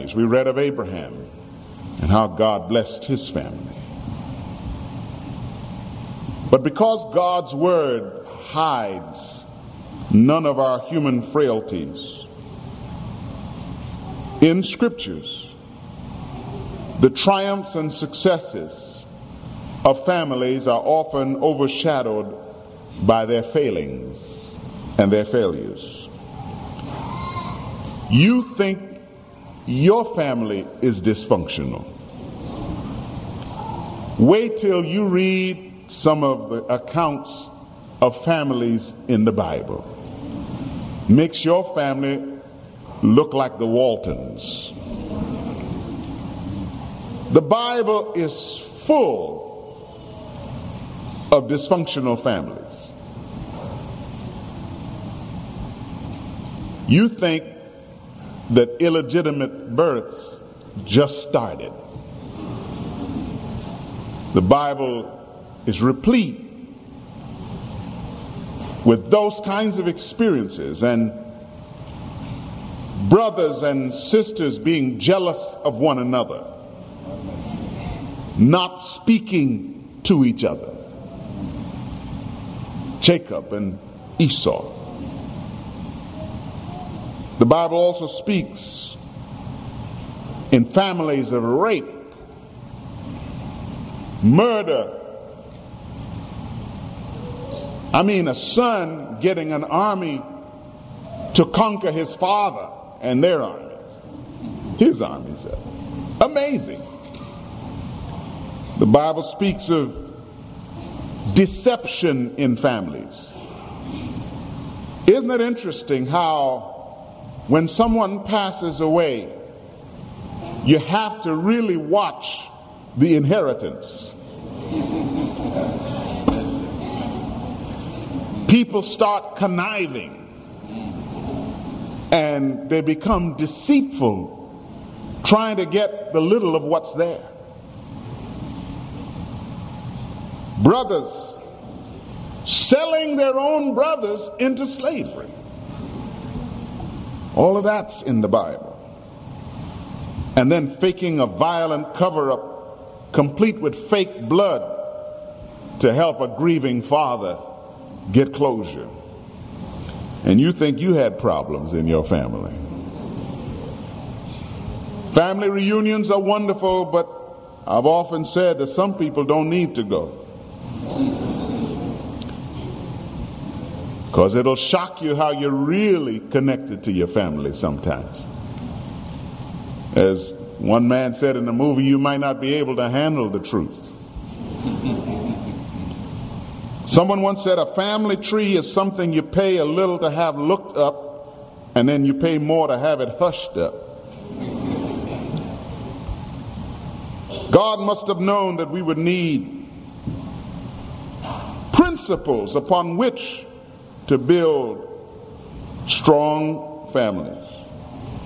families. We read of Abraham and how God blessed his family. But because God's word hides none of our human frailties, in scriptures, the triumphs and successes of families are often overshadowed by their failings and their failures. You think your family is dysfunctional. Wait till you read some of the accounts of families in the Bible. Makes your family look like the Waltons. The Bible is full of dysfunctional families. You think that illegitimate births just started. The Bible is replete with those kinds of experiences, and brothers and sisters being jealous of one another, not speaking to each other. Jacob and Esau. The Bible also speaks in families of rape, murder. I mean, a son getting an army to conquer his father and their armies. His armies. Amazing. The Bible speaks of deception in families. Isn't it interesting how when someone passes away, you have to really watch the inheritance? People start conniving and they become deceitful, trying to get the little of what's there. Brothers selling their own brothers into slavery. All of that's in the Bible. And then faking a violent cover-up, complete with fake blood, to help a grieving father get closure. And you think you had problems in your family. Family reunions are wonderful, but I've often said that some people don't need to go. Because it'll shock you how you're really connected to your family sometimes. As one man said in the movie, you might not be able to handle the truth. Someone once said a family tree is something you pay a little to have looked up, and then you pay more to have it hushed up. God must have known that we would need principles upon which to build strong families.